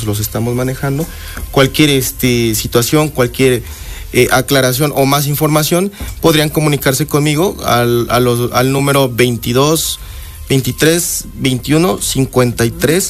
los estamos manejando. Cualquier situación, cualquier aclaración o más información, podrían comunicarse conmigo al número 22 23 21 53